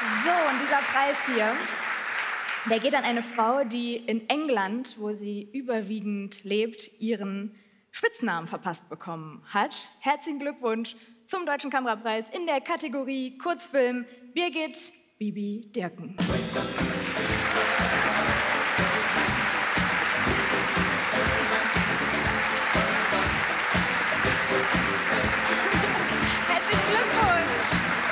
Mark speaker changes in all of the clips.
Speaker 1: So, und dieser Preis hier, der geht an eine Frau, die in England, wo sie überwiegend lebt, ihren Spitznamen verpasst bekommen hat. Herzlichen Glückwunsch zum Deutschen Kamerapreis in der Kategorie Kurzfilm Birgit Bibi Dirken. Herzlichen Glückwunsch!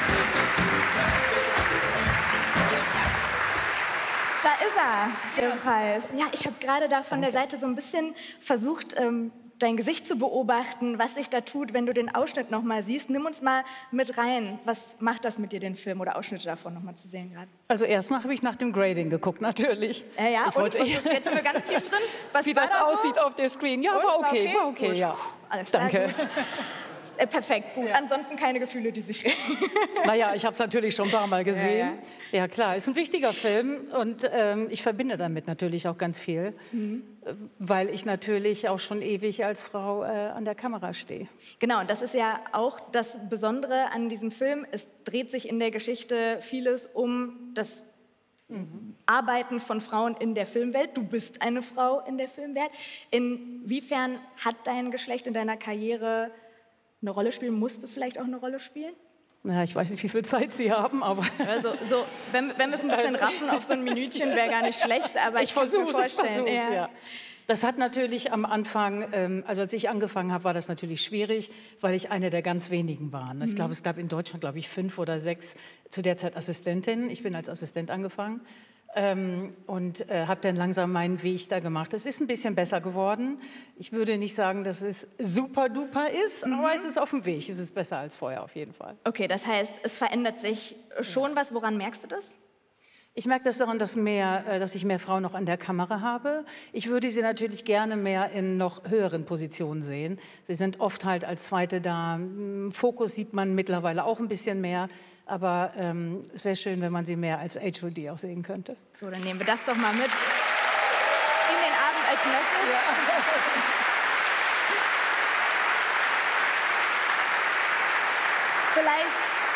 Speaker 1: Da ist er, der Preis. Ja, ich habe gerade da von der Seite so ein bisschen versucht, dein Gesicht zu beobachten, was sich da tut, wenn du den Ausschnitt noch mal siehst. Nimm uns mal mit rein. Was macht das mit dir, den Film oder Ausschnitte davon noch mal zu sehen gerade?
Speaker 2: Also erstmal habe ich nach dem Grading geguckt, natürlich.
Speaker 1: Ja, und jetzt sind wir ganz tief drin. Was
Speaker 2: wie das aussieht auf der Screen. Ja, war okay, ja.
Speaker 1: Alles klar,
Speaker 2: danke.
Speaker 1: Gut. Perfekt, gut. Ja. Ansonsten keine Gefühle, die sich regen.
Speaker 2: Naja, ich habe es natürlich schon ein paar Mal gesehen. Ja, klar, ist ein wichtiger Film und ich verbinde damit natürlich auch ganz viel, weil ich natürlich auch schon ewig als Frau an der Kamera stehe.
Speaker 1: Genau, und das ist ja auch das Besondere an diesem Film. Es dreht sich in der Geschichte vieles um das Arbeiten von Frauen in der Filmwelt. Du bist eine Frau in der Filmwelt. Inwiefern hat dein Geschlecht in deiner Karriere eine Rolle spielen? Musste vielleicht auch eine Rolle spielen?
Speaker 2: Na, ich weiß nicht, wie viel Zeit Sie haben, aber...
Speaker 1: Also, wenn wir es ein bisschen raffen auf so ein Minütchen, wäre gar nicht schlecht, aber ich versuche es mir vorstellen.
Speaker 2: Ja. Das hat natürlich am Anfang, also als ich angefangen habe, war das natürlich schwierig, weil ich eine der ganz wenigen war. Ich glaube, es gab in Deutschland, 5 oder 6 zu der Zeit Assistentinnen. Ich bin als Assistent angefangen. Und habe dann langsam meinen Weg da gemacht. Es ist ein bisschen besser geworden. Ich würde nicht sagen, dass es super duper ist, aber es ist auf dem Weg. Es ist besser als vorher auf jeden Fall.
Speaker 1: Okay, das heißt, es verändert sich schon was. Woran merkst du das?
Speaker 2: Ich merke das daran, dass ich mehr Frauen noch an der Kamera habe. Ich würde sie natürlich gerne mehr in noch höheren Positionen sehen. Sie sind oft halt als Zweite da. Fokus sieht man mittlerweile auch ein bisschen mehr. Aber es wäre schön, wenn man sie mehr als HOD auch sehen könnte.
Speaker 1: So, dann nehmen wir das doch mal mit in den Abend als Message. Ja. Vielleicht,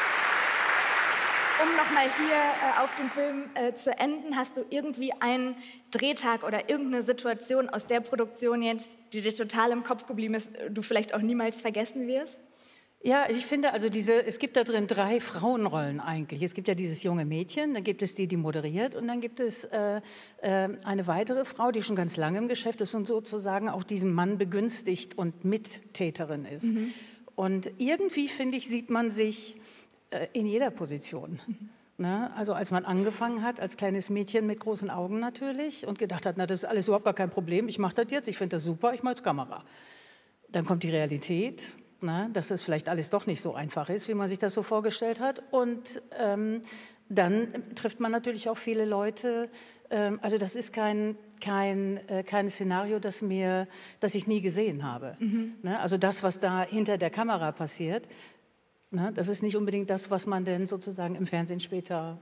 Speaker 1: um nochmal hier auf dem Film zu enden, hast du irgendwie einen Drehtag oder irgendeine Situation aus der Produktion jetzt, die dir total im Kopf geblieben ist, du vielleicht auch niemals vergessen wirst?
Speaker 2: Ja, ich finde, also es gibt da drin 3 Frauenrollen eigentlich. Es gibt ja dieses junge Mädchen, dann gibt es die moderiert und dann gibt es eine weitere Frau, die schon ganz lange im Geschäft ist und sozusagen auch diesen Mann begünstigt und Mittäterin ist. Und irgendwie, finde ich, sieht man sich in jeder Position. Ne? Also als man angefangen hat, als kleines Mädchen mit großen Augen natürlich und gedacht hat, na, das ist alles überhaupt gar kein Problem, ich mache das jetzt, ich finde das super, ich mache jetzt Kamera. Dann kommt die Realität. Na, dass es vielleicht alles doch nicht so einfach ist, wie man sich das so vorgestellt hat. Und dann trifft man natürlich auch viele Leute. Also das ist kein Szenario, das ich nie gesehen habe. Ne? Also das, was da hinter der Kamera passiert, ne? Das ist nicht unbedingt das, was man denn sozusagen im Fernsehen später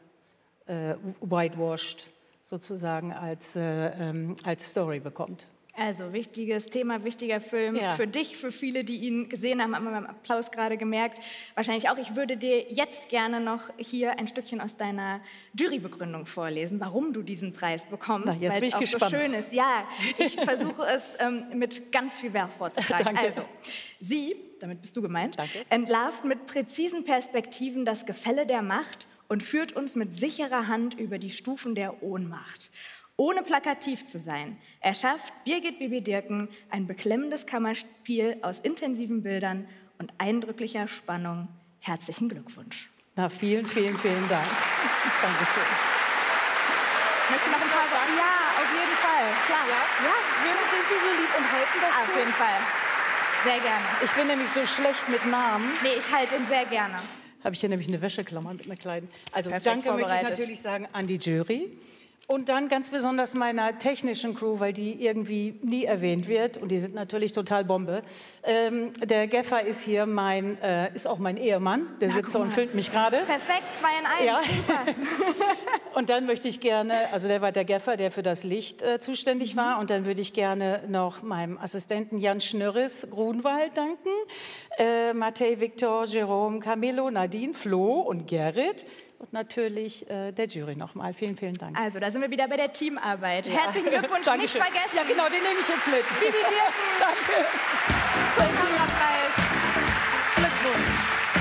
Speaker 2: whitewashed sozusagen als Story bekommt.
Speaker 1: Also, wichtiges Thema, wichtiger Film für dich, für viele, die ihn gesehen haben, haben wir beim Applaus gerade gemerkt. Wahrscheinlich auch. Ich würde dir jetzt gerne noch hier ein Stückchen aus deiner Jurybegründung vorlesen, warum du diesen Preis bekommst, weil es auch gespannt. So schön ist. Ja, ich versuche es mit ganz viel Werf vorzutragen.
Speaker 2: Danke.
Speaker 1: Also, sie, damit bist du gemeint,
Speaker 2: Danke.
Speaker 1: entlarvt mit präzisen Perspektiven das Gefälle der Macht und führt uns mit sicherer Hand über die Stufen der Ohnmacht. Ohne plakativ zu sein, erschafft Birgit Bibi Dirken ein beklemmendes Kammerspiel aus intensiven Bildern und eindrücklicher Spannung. Herzlichen Glückwunsch.
Speaker 2: Na, vielen, vielen, vielen Dank. Dankeschön.
Speaker 1: Möchtest du noch ein paar sagen? Ja, auf jeden Fall. Klar.
Speaker 2: Ja, sind Sie so lieb und halten das
Speaker 1: auf jeden Fall. Sehr gerne.
Speaker 2: Ich bin nämlich so schlecht mit Namen.
Speaker 1: Nee, ich halte ihn sehr gerne.
Speaker 2: Habe ich hier nämlich eine Wäscheklammer mit einer kleinen. Also
Speaker 1: perfekt
Speaker 2: danke möchte ich
Speaker 1: vorbereitet.
Speaker 2: Natürlich sagen an die Jury. Und dann ganz besonders meiner technischen Crew, weil die irgendwie nie erwähnt wird. Und die sind natürlich total Bombe. Der Gaffer ist hier ist auch mein Ehemann. Der sitzt und filmt mich gerade.
Speaker 1: Perfekt, 2 in 1.
Speaker 2: Ja.
Speaker 1: Super.
Speaker 2: Und dann möchte ich gerne, also der war der Gaffer, der für das Licht zuständig war. Und dann würde ich gerne noch meinem Assistenten Jan Schnörres Grunwald danken. Matej, Viktor, Jerome, Camillo, Nadine, Flo und Gerrit. Und natürlich der Jury nochmal. Vielen, vielen Dank.
Speaker 1: Also, da sind wir wieder bei der Teamarbeit. Ja. Herzlichen Glückwunsch, nicht vergessen.
Speaker 2: Ja, genau, den nehme ich jetzt mit.
Speaker 1: Bibi Dirken.
Speaker 2: Danke.
Speaker 1: Zum Kamerapreis. Glückwunsch.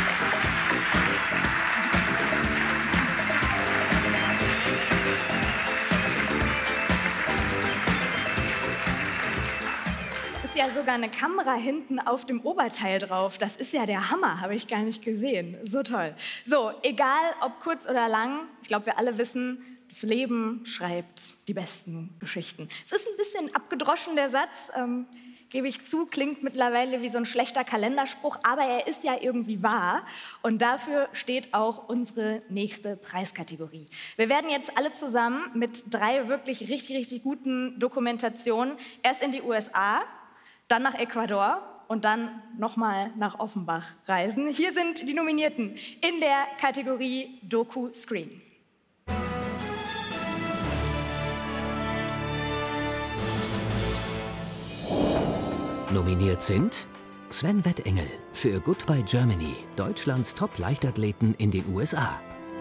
Speaker 1: Ist ja sogar eine Kamera hinten auf dem Oberteil drauf. Das ist ja der Hammer, habe ich gar nicht gesehen. So toll. So, egal ob kurz oder lang, ich glaube, wir alle wissen, das Leben schreibt die besten Geschichten. Es ist ein bisschen abgedroschen, der Satz, gebe ich zu, klingt mittlerweile wie so ein schlechter Kalenderspruch, aber er ist ja irgendwie wahr. Und dafür steht auch unsere nächste Preiskategorie. Wir werden jetzt alle zusammen mit 3 wirklich richtig, richtig guten Dokumentationen erst in die USA, dann nach Ecuador und dann nochmal nach Offenbach reisen. Hier sind die Nominierten in der Kategorie Doku-Screen.
Speaker 3: Nominiert sind Sven Wettengel für Goodbye Germany, Deutschlands Top-Leichtathleten in den USA.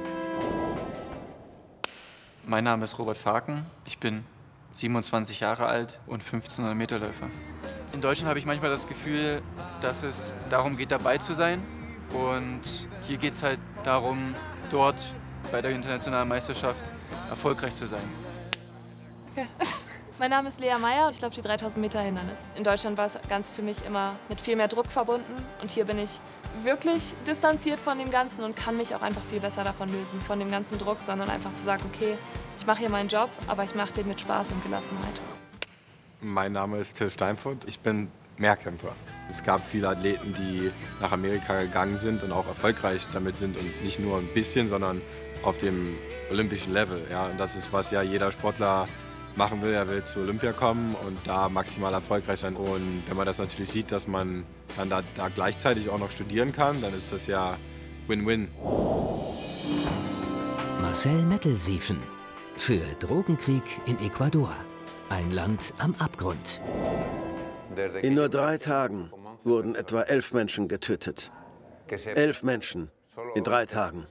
Speaker 4: Mein Name ist Robert Farken, ich bin 27 Jahre alt und 1500-Meter-Läufer. In Deutschland habe ich manchmal das Gefühl, dass es darum geht, dabei zu sein. Und hier geht es halt darum, dort bei der internationalen Meisterschaft erfolgreich zu sein.
Speaker 5: Okay. Mein Name ist Lea Meyer und ich laufe die 3000 Meter Hindernis. In Deutschland war es ganz für mich immer mit viel mehr Druck verbunden. Und hier bin ich wirklich distanziert von dem Ganzen und kann mich auch einfach viel besser davon lösen, von dem ganzen Druck, sondern einfach zu sagen, okay, ich mache hier meinen Job, aber ich mache den mit Spaß und Gelassenheit.
Speaker 6: Mein Name ist Till Steinfurt, ich bin Mehrkämpfer. Es gab viele Athleten, die nach Amerika gegangen sind und auch erfolgreich damit sind und nicht nur ein bisschen, sondern auf dem olympischen Level. Ja, und das ist, was ja jeder Sportler machen will. Er will zu Olympia kommen und da maximal erfolgreich sein. Und wenn man das natürlich sieht, dass man dann da gleichzeitig auch noch studieren kann, dann ist das ja Win-Win.
Speaker 3: Marcel Mettelsiefen für Drogenkrieg in Ecuador. Ein Land am Abgrund.
Speaker 7: In nur 3 Tagen wurden etwa 11 Menschen getötet. 11 Menschen in 3 Tagen.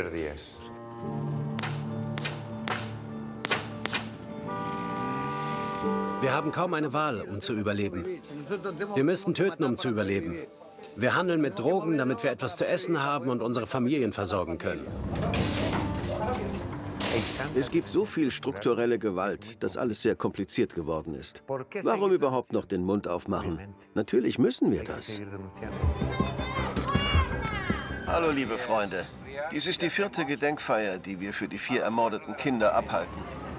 Speaker 8: Wir haben kaum eine Wahl, um zu überleben. Wir müssen töten, um zu überleben. Wir handeln mit Drogen, damit wir etwas zu essen haben und unsere Familien versorgen können.
Speaker 7: Es gibt so viel strukturelle Gewalt, dass alles sehr kompliziert geworden ist. Warum überhaupt noch den Mund aufmachen? Natürlich müssen wir das. Hallo, liebe Freunde. Dies ist die 4. Gedenkfeier, die wir für die 4 ermordeten Kinder abhalten.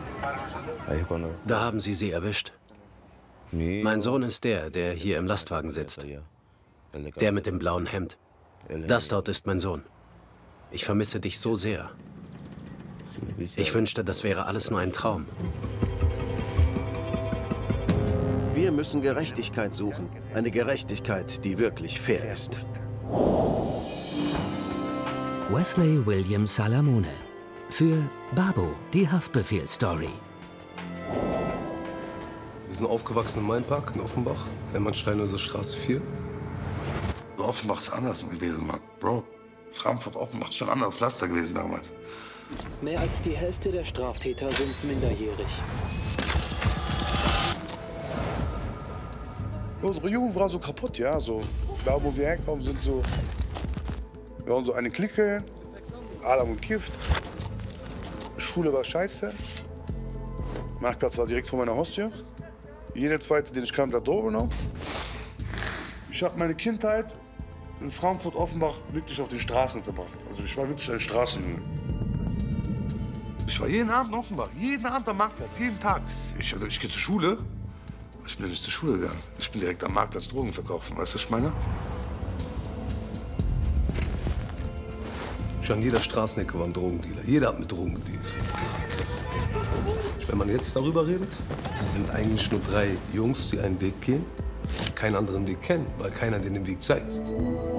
Speaker 8: Da haben Sie sie erwischt. Mein Sohn ist der hier im Lastwagen sitzt. Der mit dem blauen Hemd. Das dort ist mein Sohn. Ich vermisse dich so sehr. Ich wünschte, das wäre alles nur ein Traum.
Speaker 7: Wir müssen Gerechtigkeit suchen. Eine Gerechtigkeit, die wirklich fair ist.
Speaker 3: Wesley William Salamone für Babo, die Haftbefehl-Story.
Speaker 9: Wir sind aufgewachsen in Mainpark in Offenbach, Hermannsteinhöser Straße 4.
Speaker 10: Offenbach ist anders gewesen, Mann. Bro, Frankfurt, Offenbach ist schon ein anderes Pflaster gewesen damals.
Speaker 11: Mehr als die Hälfte der Straftäter sind minderjährig.
Speaker 10: Unsere Jugend war so kaputt, ja. So, da, wo wir herkommen, sind so. Wir waren so eine Clique, Adam und Kift. Schule war scheiße. Marktplatz war direkt vor meiner Haustür. Jeder Zweite, den ich kannte, hat Drogen genommen. Ich habe meine Kindheit in Frankfurt, Offenbach wirklich auf den Straßen verbracht. Also ich war wirklich ein Straßenjunge. Ich war jeden Abend in Offenbach, jeden Abend am Marktplatz, jeden Tag. Ich gehe zur Schule. Ich bin nicht zur Schule gegangen. Ich bin direkt am Marktplatz Drogen verkaufen. Weißt du, was ich meine?
Speaker 9: Schon jeder Straßenecke war ein Drogendealer. Jeder hat mit Drogen gedealt. Wenn man jetzt darüber redet, das sind eigentlich nur 3 Jungs, die einen Weg gehen, keinen anderen Weg kennen, weil keiner den Weg zeigt.